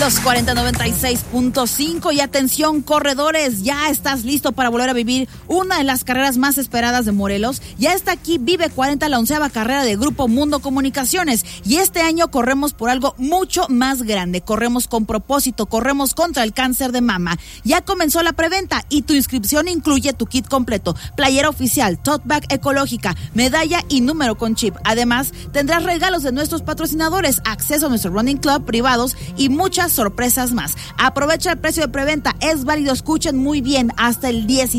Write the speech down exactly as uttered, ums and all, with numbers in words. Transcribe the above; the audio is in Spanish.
Los cuarenta noventa y seis punto cinco y atención corredores, ya estás listo para volver a vivir una de las carreras más esperadas de Morelos. Ya está aquí Vive cuarenta, la onceava carrera de Grupo Mundo Comunicaciones, y este año corremos por algo mucho más grande. Corremos con propósito, corremos contra el cáncer de mama. Ya comenzó la preventa y tu inscripción incluye tu kit completo, playera oficial, tote bag ecológica, medalla y número con chip. Además, tendrás regalos de nuestros patrocinadores, acceso a nuestro running club privados y muchas sorpresas más. Aprovecha el precio de preventa, es válido, escuchen muy bien, hasta el dieciséis